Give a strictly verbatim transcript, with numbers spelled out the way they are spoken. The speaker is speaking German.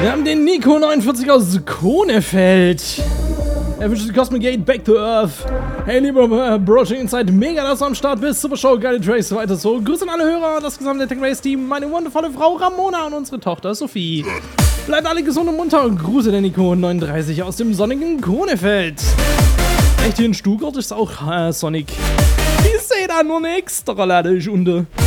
Wir haben den Nico neunundvierzig aus Kronefeld. Er wünscht sich Cosmic Gate Back to Earth. Hey, lieber äh, Broaching Inside, mega, dass du am Start bist. Super Show, geile Trace, weiter so. Grüße an alle Hörer, das gesamte Tech Race Team, meine wundervolle Frau Ramona und unsere Tochter Sophie. Bleibt alle gesund und munter und Grüße der Nico neununddreißig aus dem sonnigen Kronefeld. Echt, hier in Stuttgart ist auch äh, Sonic. Ich sehe da nur eine extra Ladestunde.